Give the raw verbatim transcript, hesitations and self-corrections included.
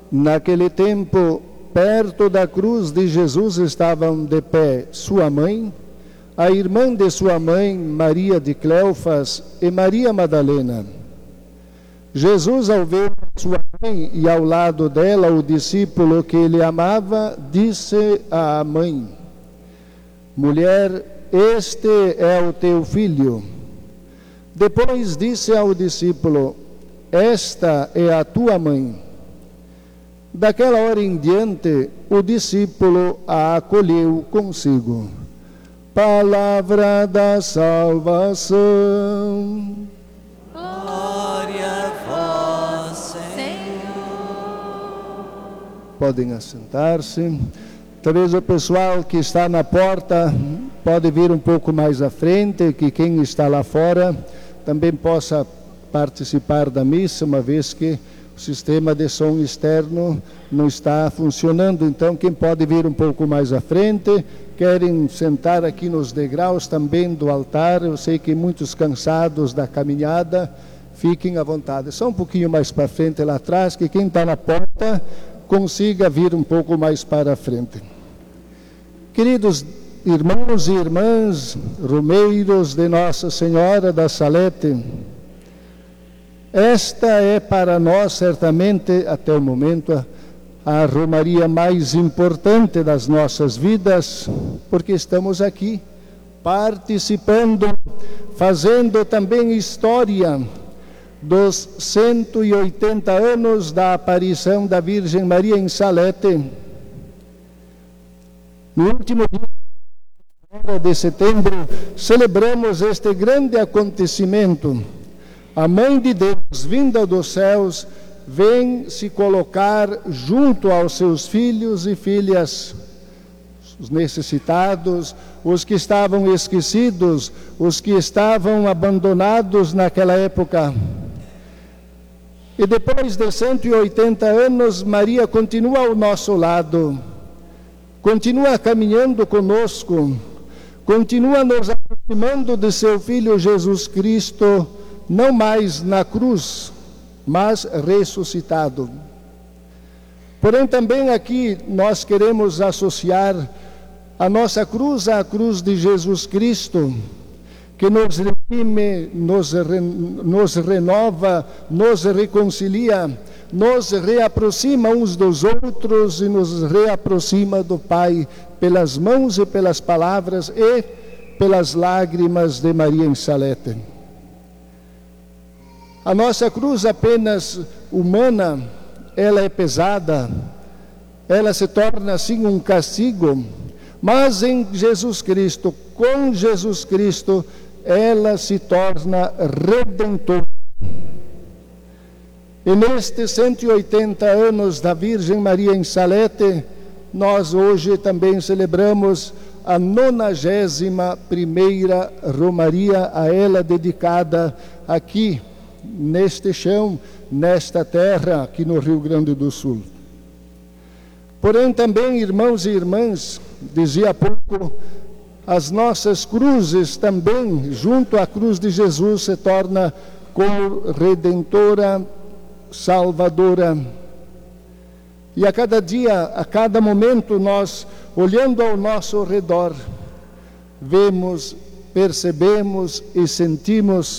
Naquele tempo, perto da cruz de Jesus estavam de pé sua mãe, a irmã de sua mãe, Maria de Cleofas, e Maria Madalena. Jesus, ao ver sua mãe e ao lado dela o discípulo que ele amava, disse à mãe: Mulher, este é o teu filho. Depois disse ao discípulo: Esta é a tua mãe. Daquela hora em diante, o discípulo a acolheu consigo. Palavra da salvação. Glória a vós, Senhor. Podem assentar-se. Talvez o pessoal que está na porta pode vir um pouco mais à frente, que quem está lá fora também possa participar da missa, uma vez que o sistema de som externo não está funcionando. Então, quem pode vir um pouco mais à frente, querem sentar aqui nos degraus também do altar. Eu sei que muitos cansados da caminhada, fiquem à vontade. Só um pouquinho mais para frente lá atrás, que quem está na porta consiga vir um pouco mais para a frente. Queridos irmãos e irmãs, romeiros de Nossa Senhora da Salete, esta é para nós, certamente, até o momento, a romaria mais importante das nossas vidas, porque estamos aqui participando, fazendo também história dos cento e oitenta anos da aparição da Virgem Maria em Salete. No último dia de setembro, celebramos este grande acontecimento. A Mãe de Deus, vinda dos céus, vem se colocar junto aos seus filhos e filhas, os necessitados, os que estavam esquecidos, os que estavam abandonados naquela época. E depois de cento e oitenta anos, Maria continua ao nosso lado, continua caminhando conosco, continua nos aproximando de seu Filho Jesus Cristo, não mais na cruz, mas ressuscitado. Porém, também aqui nós queremos associar a nossa cruz à cruz de Jesus Cristo, que nos redime, nos, re, nos renova, nos reconcilia, nos reaproxima uns dos outros e nos reaproxima do Pai, pelas mãos e pelas palavras e pelas lágrimas de Maria em Salete. A nossa cruz apenas humana, ela é pesada, ela se torna assim um castigo, mas em Jesus Cristo, com Jesus Cristo, ela se torna redentora. E nestes cento e oitenta anos da Virgem Maria em Salete, nós hoje também celebramos a nonagésima primeira romaria, a ela dedicada aqui, neste chão, nesta terra, aqui no Rio Grande do Sul. Porém, também, irmãos e irmãs, dizia há pouco, as nossas cruzes também, junto à cruz de Jesus, se torna como redentora, salvadora. E a cada dia, a cada momento, nós, olhando ao nosso redor, vemos, percebemos e sentimos